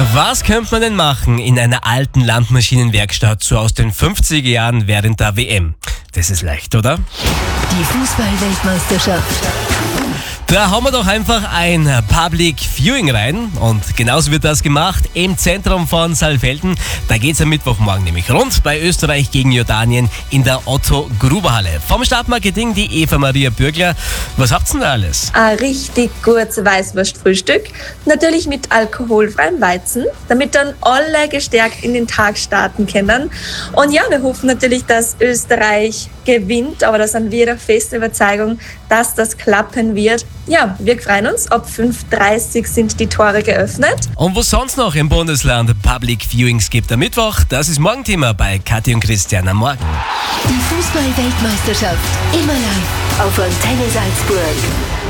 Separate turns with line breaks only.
Was könnte man denn machen in einer alten Landmaschinenwerkstatt so aus den 50er Jahren während der WM? Das ist leicht, oder?
Die Fußball-Weltmeisterschaft.
Da hauen wir doch einfach ein Public Viewing rein und genauso wird das gemacht im Zentrum von Saalfelden. Da geht es am Mittwochmorgen nämlich rund bei Österreich gegen Jordanien in der Otto-Gruber-Halle. Vom Stadtmarketing die Eva-Maria Bürgler. Was habt's denn da alles?
Ein richtig gutes Weißwurstfrühstück, natürlich mit alkoholfreiem Weizen, damit dann alle gestärkt in den Tag starten können. Und ja, wir hoffen natürlich, dass Österreich gewinnt, aber da sind wir der festen Überzeugung, dass das klappen wird. Ja, wir freuen uns. Ab 5:30 Uhr sind die Tore geöffnet.
Und was sonst noch im Bundesland Public Viewings gibt am Mittwoch, das ist Morgenthema bei Kathi und Christian am Morgen.
Die Fußball-Weltmeisterschaft. Immer live auf Antenne Salzburg.